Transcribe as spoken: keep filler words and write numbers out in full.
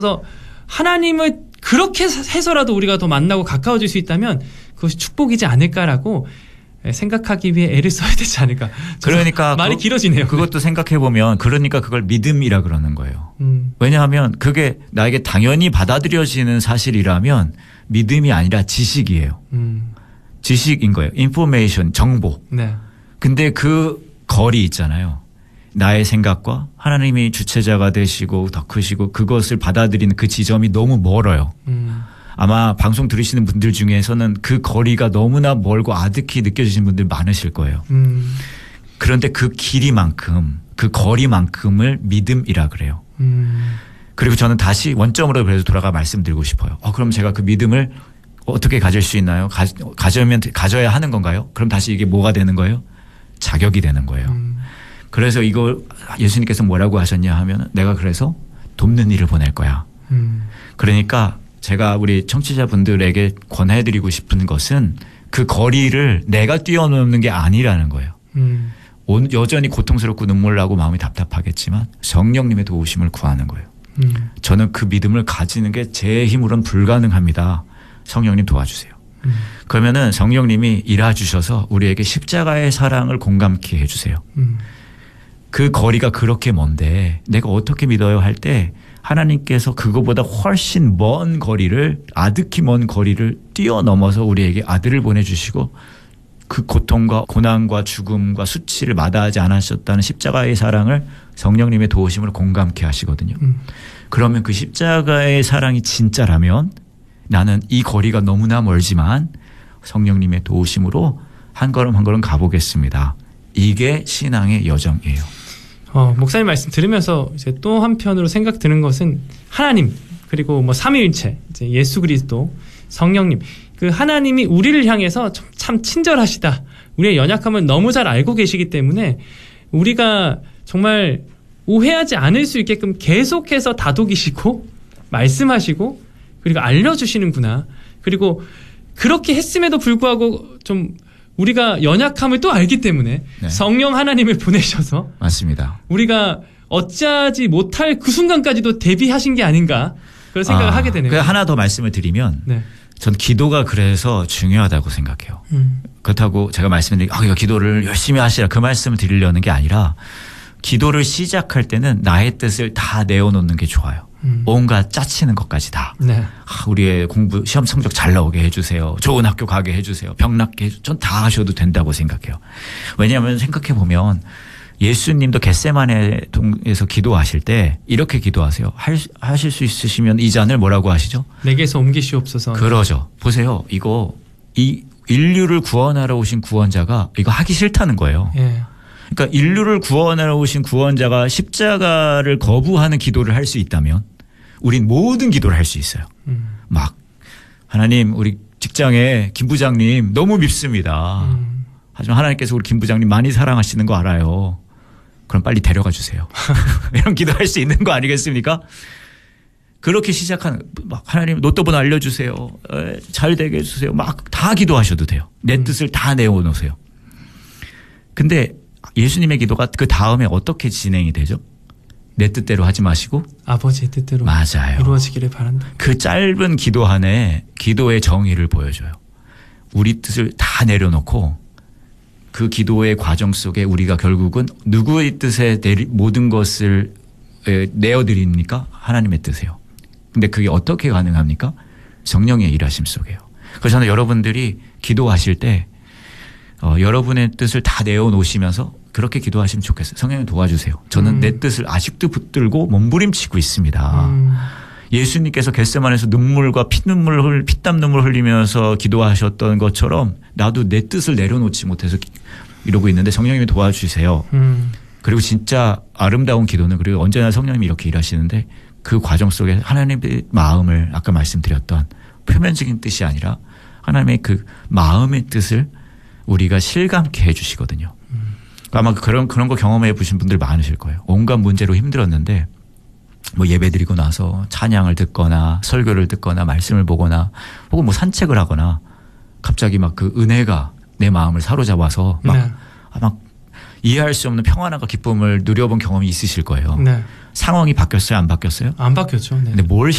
그래서 하나님을 그렇게 해서라도 우리가 더 만나고 가까워질 수 있다면 그것이 축복이지 않을까라고 생각하기 위해 애를 써야 되지 않을까. 그러니까 말이 그, 길어지네요. 그것도 생각해 보면 그러니까 그걸 믿음이라 그러는 거예요. 음. 왜냐하면 그게 나에게 당연히 받아들여지는 사실이라면 믿음이 아니라 지식이에요. 음. 지식인 거예요. 인포메이션, 정보. 네. 근데 그 거리 있잖아요. 나의 생각과 하나님이 주체자가 되시고 더 크시고 그것을 받아들이는 그 지점이 너무 멀어요. 음. 아마 방송 들으시는 분들 중에서는 그 거리가 너무나 멀고 아득히 느껴지시는 분들 많으실 거예요. 음. 그런데 그 길이만큼 그 거리만큼을 믿음이라 그래요. 음. 그리고 저는 다시 원점으로 그래서 돌아가 말씀드리고 싶어요. 어, 그럼 제가 그 믿음을 어떻게 가질 수 있나요? 가, 가져면, 가져야 하는 건가요? 그럼 다시 이게 뭐가 되는 거예요? 자격이 되는 거예요. 음. 그래서 이걸 예수님께서 뭐라고 하셨냐 하면 내가 그래서 돕는 일을 보낼 거야. 음. 그러니까 제가 우리 청취자분들에게 권해드리고 싶은 것은 그 거리를 내가 뛰어넘는 게 아니라는 거예요. 음. 여전히 고통스럽고 눈물 나고 마음이 답답하겠지만 성령님의 도우심을 구하는 거예요. 음. 저는 그 믿음을 가지는 게 제 힘으로는 불가능합니다. 성령님 도와주세요. 음. 그러면은 성령님이 일하주셔서 우리에게 십자가의 사랑을 공감케 해주세요. 음. 그 거리가 그렇게 먼데 내가 어떻게 믿어요 할 때 하나님께서 그거보다 훨씬 먼 거리를 아득히 먼 거리를 뛰어넘어서 우리에게 아들을 보내주시고 그 고통과 고난과 죽음과 수치를 마다하지 않으셨다는 십자가의 사랑을 성령님의 도우심으로 공감케 하시거든요. 음. 그러면 그 십자가의 사랑이 진짜라면 나는 이 거리가 너무나 멀지만 성령님의 도우심으로 한 걸음 한 걸음 가보겠습니다. 이게 신앙의 여정이에요. 어, 목사님 말씀 들으면서 이제 또 한편으로 생각 드는 것은 하나님 그리고 뭐 삼위일체 이제 예수 그리스도 성령님 그 하나님이 우리를 향해서 참, 참 친절하시다. 우리의 연약함을 너무 잘 알고 계시기 때문에 우리가 정말 오해하지 않을 수 있게끔 계속해서 다독이시고 말씀하시고 그리고 알려주시는구나. 그리고 그렇게 했음에도 불구하고 좀 우리가 연약함을 또 알기 때문에 네. 성령 하나님을 보내셔서 맞습니다. 우리가 어찌하지 못할 그 순간까지도 대비하신 게 아닌가 그런 생각을 아, 하게 되네요. 하나 더 말씀을 드리면 네. 전 기도가 그래서 중요하다고 생각해요. 음. 그렇다고 제가 말씀드린 아, 이거 기도를 열심히 하시라 그 말씀을 드리려는 게 아니라 기도를 시작할 때는 나의 뜻을 다 내어놓는 게 좋아요. 음. 온갖 짜치는 것까지 다. 네. 아, 우리의 공부 시험 성적 잘 나오게 해주세요. 좋은 학교 가게 해주세요. 병 낫게 해주세요. 전 다 하셔도 된다고 생각해요. 왜냐하면 생각해 보면 예수님도 겟세마네에서 기도하실 때 이렇게 기도하세요. 할, 하실 수 있으시면 이 잔을 뭐라고 하시죠? 내게서 옮기시옵소서. 그러죠. 보세요. 이거 이 인류를 구원하러 오신 구원자가 이거 하기 싫다는 거예요. 예. 그러니까 인류를 구원하러 오신 구원자가 십자가를 거부하는 기도를 할 수 있다면 우린 모든 기도를 할 수 있어요. 음. 막 하나님 우리 직장에 김 부장님 너무 밉습니다. 음. 하지만 하나님께서 우리 김 부장님 많이 사랑하시는 거 알아요. 그럼 빨리 데려가 주세요. 이런 기도할 수 있는 거 아니겠습니까? 그렇게 시작하는 막 하나님 로또 번호 알려주세요. 에, 잘 되게 해주세요. 막 다 기도하셔도 돼요. 내 음. 뜻을 다 내어놓으세요. 근데 예수님의 기도가 그 다음에 어떻게 진행이 되죠? 내 뜻대로 하지 마시고 아버지의 뜻대로 맞아요. 이루어지기를 바란다. 그 짧은 기도 안에 기도의 정의를 보여줘요. 우리 뜻을 다 내려놓고 그 기도의 과정 속에 우리가 결국은 누구의 뜻에 내리, 모든 것을 내어드립니까? 하나님의 뜻이에요. 근데 그게 어떻게 가능합니까? 성령의 일하심 속에요. 그래서 저는 여러분들이 기도하실 때 어, 여러분의 뜻을 다 내어놓으시면서 그렇게 기도하시면 좋겠어요. 성령님 도와주세요. 저는 음. 내 뜻을 아직도 붙들고 몸부림치고 있습니다. 음. 예수님께서 겟세마네에서 눈물과 피눈물, 피땀 눈물 흘리면서 기도하셨던 것처럼 나도 내 뜻을 내려놓지 못해서 이러고 있는데 성령님이 도와주세요. 음. 그리고 진짜 아름다운 기도는 그리고 언제나 성령님이 이렇게 일하시는데 그 과정 속에 하나님의 마음을 아까 말씀드렸던 표면적인 뜻이 아니라 하나님의 그 마음의 뜻을 우리가 실감케 해 주시거든요. 음. 아마 그런, 그런 거 경험해 보신 분들 많으실 거예요. 온갖 문제로 힘들었는데 뭐 예배 드리고 나서 찬양을 듣거나 설교를 듣거나 말씀을 보거나 혹은 뭐 산책을 하거나 갑자기 막 그 은혜가 내 마음을 사로잡아서 막, 네. 막 이해할 수 없는 평안함과 기쁨을 누려본 경험이 있으실 거예요. 네. 상황이 바뀌었어요? 안 바뀌었어요? 안 바뀌었죠. 네. 근데 뭘